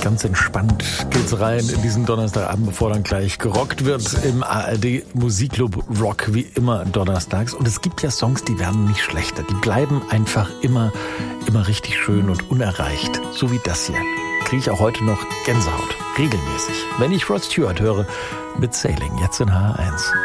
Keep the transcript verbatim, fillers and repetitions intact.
Ganz entspannt geht's rein in diesen Donnerstagabend, bevor dann gleich gerockt wird im A R D Musikclub Rock, wie immer donnerstags. Und es gibt ja Songs, die werden nicht schlechter. Die bleiben einfach immer, immer richtig schön und unerreicht. So wie das hier. Kriege ich auch heute noch Gänsehaut. Regelmäßig. Wenn ich Rod Stewart höre mit Sailing, jetzt in H R eins.